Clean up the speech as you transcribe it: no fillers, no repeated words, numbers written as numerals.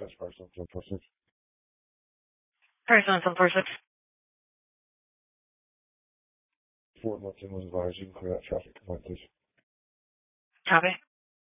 That's person 146. Person 146. Fort Lupton was advised you can clear that traffic complaint, please. Copy.